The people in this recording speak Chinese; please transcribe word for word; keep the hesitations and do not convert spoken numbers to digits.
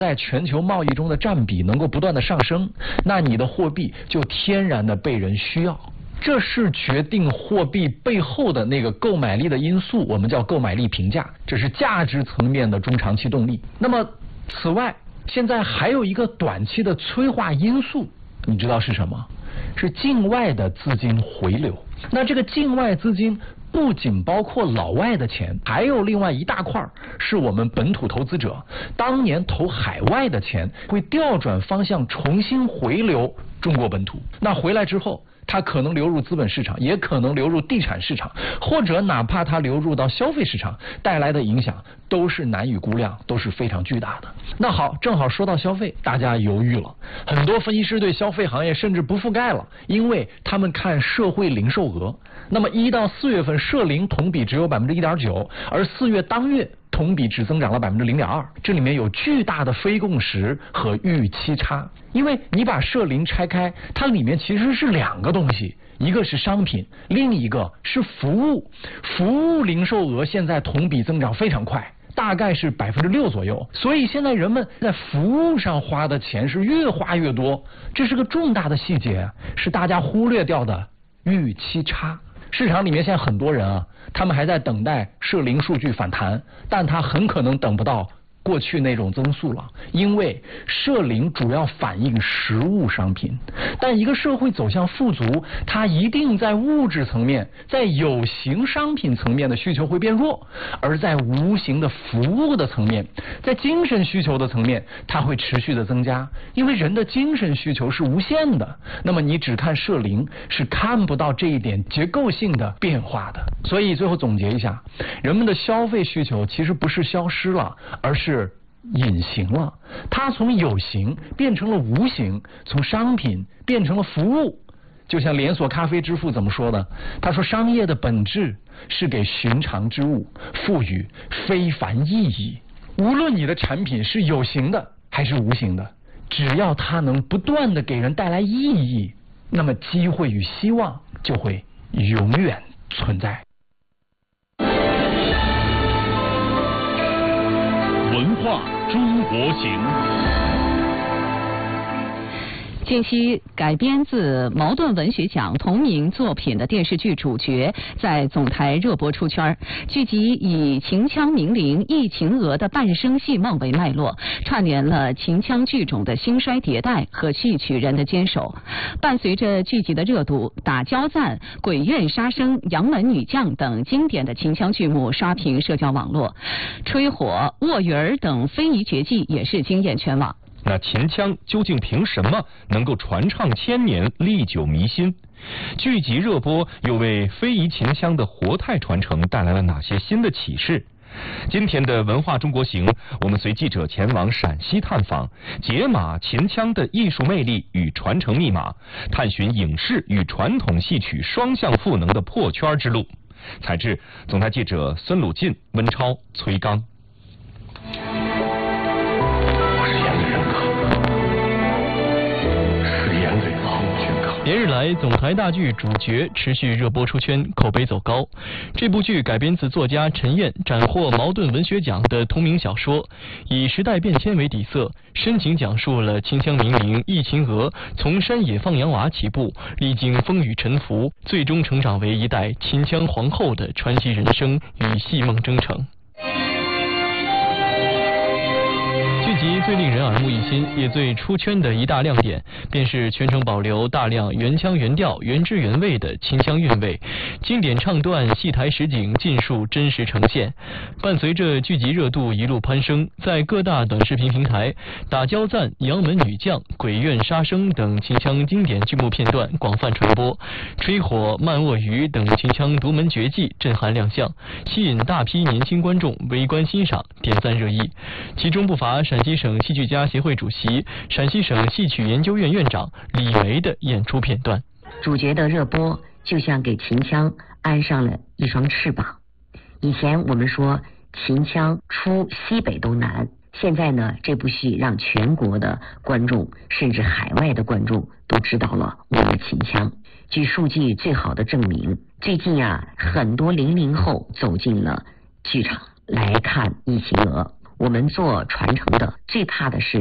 在全球贸易中的占比能够不断的上升，那你的货币就天然的被人需要。这是决定货币背后的那个购买力的因素，我们叫购买力评价，这是价值层面的中长期动力。那么此外，现在还有一个短期的催化因素，你知道是什么？是境外的资金回流。那这个境外资金不仅包括老外的钱，还有另外一大块是我们本土投资者当年投海外的钱会调转方向重新回流中国本土。那回来之后，它可能流入资本市场，也可能流入地产市场，或者哪怕它流入到消费市场，带来的影响都是难以估量，都是非常巨大的。那好，正好说到消费，大家犹豫了，很多分析师对消费行业甚至不覆盖了，因为他们看社会零售额。那么一到四月份社零同比只有百分之一点九，而四月当月同比只增长了百分之零点二，这里面有巨大的非共识和预期差。因为你把社零拆开，它里面其实是两个东西，一个是商品，另一个是服务。服务零售额现在同比增长非常快，大概是百分之六左右，所以现在人们在服务上花的钱是越花越多，这是个重大的细节，是大家忽略掉的预期差。市场里面现在很多人啊，他们还在等待社零数据反弹，但他很可能等不到过去那种增速了，因为社零主要反映实物商品，但一个社会走向富足，它一定在物质层面，在有形商品层面的需求会变弱，而在无形的服务的层面，在精神需求的层面，它会持续的增加，因为人的精神需求是无限的，那么你只看社零是看不到这一点结构性的变化的。所以最后总结一下，人们的消费需求其实不是消失了，而是是隐形了，它从有形变成了无形，从商品变成了服务。就像连锁咖啡之父怎么说的？他说，商业的本质是给寻常之物赋予非凡意义。无论你的产品是有形的还是无形的，只要它能不断的给人带来意义，那么机会与希望就会永远存在。 文化中国行。 近期改编自茅盾文学奖同名作品的电视剧主角在总台热播出圈。剧集以秦腔名伶易秦娥的半生戏梦为脉络，串联了秦腔剧种的兴衰迭代和戏曲人的坚守。伴随着剧集的热度，打交赞、鬼怨杀生、杨门女将等经典的秦腔剧目刷屏社交网络，吹火、卧云儿等非遗绝技也是惊艳全网。 那秦腔究竟凭什么能够传唱千年、历久弥新？剧集热播又为非遗秦腔的活态传承带来了哪些新的启示？今天的文化中国行，我们随记者前往陕西探访，解码秦腔的艺术魅力与传承密码，探寻影视与传统戏曲双向赋能的破圈之路。采制总台记者孙鲁进、温超、崔刚。 连日来，总台大剧主角持续热播出圈，口碑走高。这部剧改编自作家陈燕斩获茅盾文学奖的同名小说，以时代变迁为底色，深情讲述了秦腔名伶易秦娥从山野放洋娃起步，历经风雨沉浮，最终成长为一代秦腔皇后的传奇人生与戏梦征程。剧集最令人耳目一新，也最出圈的一大亮点，便是全程保留大量原腔原调、原汁原味的秦腔韵味，经典唱段、戏台实景尽数真实呈现。伴随着剧集热度一路攀升，在各大短视频平台，打交赞、杨门女将、鬼怨杀生等秦腔经典剧目片段广泛传播，吹火、慢卧鱼等秦腔独门绝技震撼亮相，吸引大批年轻观众围观欣赏、点赞热议。其中不乏陕西省戏剧家协会主席、陕西省戏曲研究院院长李梅的演出片段。 主角的热播就像给秦腔安上了一双翅膀。以前我们说秦腔出西北都难，现在呢，这部戏让全国的观众甚至海外的观众都知道了我们的秦腔。据数据最好的证明，最近呀，很多零零后走进了剧场来看易秦娥。 我们做传承的最怕的是